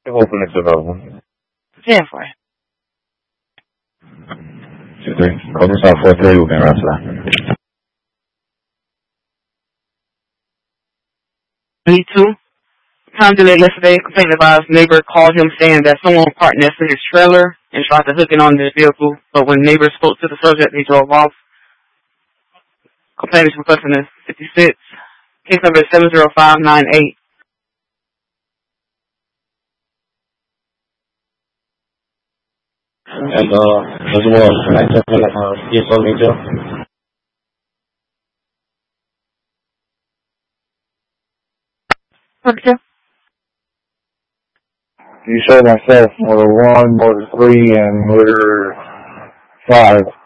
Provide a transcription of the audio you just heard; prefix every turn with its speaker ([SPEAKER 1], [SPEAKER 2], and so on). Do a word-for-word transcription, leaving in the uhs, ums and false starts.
[SPEAKER 1] Hoping it's available.
[SPEAKER 2] ten four.
[SPEAKER 1] two three. Golden South four three, we'll be around to that.
[SPEAKER 2] Me too. Time delayed yesterday, complaint advised neighbor called him saying that someone parked next to his trailer and tried to hook it on their vehicle, but when neighbors spoke to the subject, they drove off. Complaint is requesting is fifty-six. Case number is seven zero five nine eight.
[SPEAKER 1] And, uh, as well, I definitely, uh, yes, on me too.
[SPEAKER 2] Okay.
[SPEAKER 3] You showed myself motor one, motor three, and motor five.